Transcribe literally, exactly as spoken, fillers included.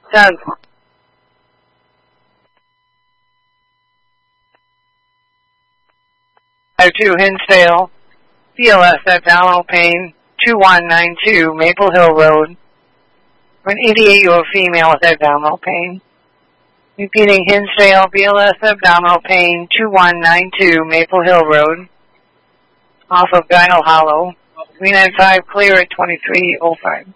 Doug. five two Hinsdale, B L S abdominal pain, two one nine two Maple Hill Road. For an eighty-eight-year-old female with abdominal pain. Repeating, Hinsdale, B L S abdominal pain, two one nine two Maple Hill Road. Off of Gyno Hollow. three nine five clear at twenty-three oh five.